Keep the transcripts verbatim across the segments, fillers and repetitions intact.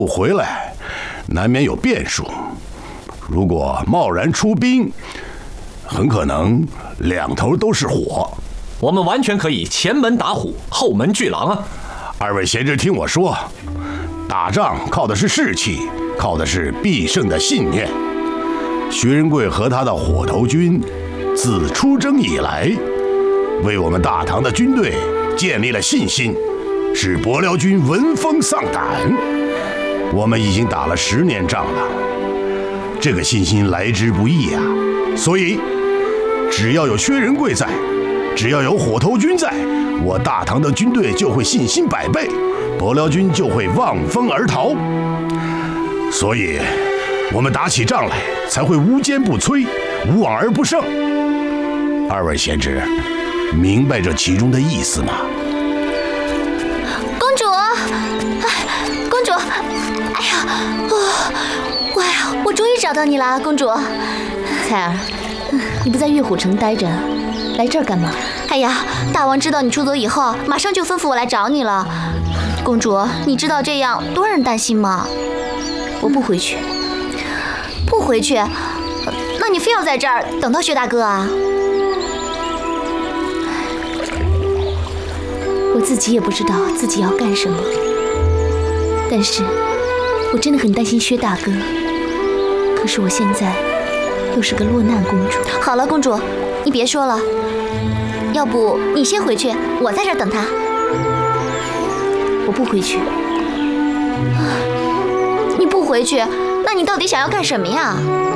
不回来，难免有变数。如果贸然出兵，很可能两头都是火。 我们完全可以前门打虎，后门拒狼啊！ 二位贤侄听我说，打仗靠的是士气，靠的是必胜的信念。薛仁贵和他的火头军，自出征以来，为我们大唐的军队建立了信心，使伯辽军闻风丧胆。我们已经打了十年仗了，这个信心来之不易啊！所以，只要有薛仁贵在，只要有火头军在，我大唐的军队就会信心百倍，伯辽军就会望风而逃。所以，我们打起仗来才会无坚不摧，无往而不胜。二位贤侄，明白这其中的意思吗？ 公主，公主，哎呀，哦，哇呀，我终于找到你了，公主。 彩儿，你不在月虎城待着，来这儿干嘛？ 哎呀，大王知道你出走以后，马上就吩咐我来找你了。公主，你知道这样多让人担心吗？ 我不回去。 不回去？那你非要在这儿等到薛大哥啊？ 我自己也不知道自己要干什么，但是我真的很担心薛大哥。可是我现在又是个落难公主。 好了，公主，你别说了，要不你先回去，我在这儿等他。 我不回去。 你不回去，那你到底想要干什么呀？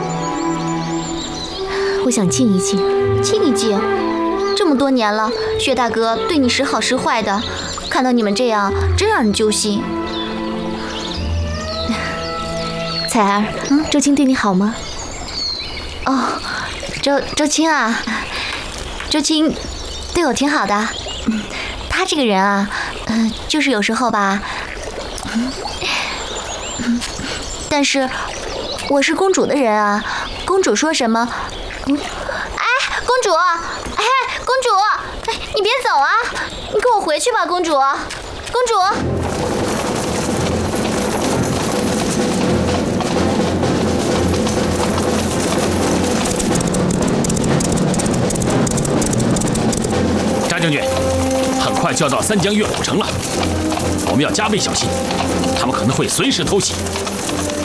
我想静一静。 静一静？这么多年了，薛大哥对你时好时坏的，看到你们这样，真让人揪心。 彩儿，嗯，周青对你好吗？ 哦，周周青啊，周青对我挺好的。嗯，他这个人啊，嗯、呃，就是有时候吧，嗯，嗯，但是我是公主的人啊，公主说什么，嗯，哎，公主，哎，公主，哎，你别走啊，你跟我回去吧，公主，公主。 张将军，很快就要到三江月虎城了，我们要加倍小心，他们可能会随时偷袭。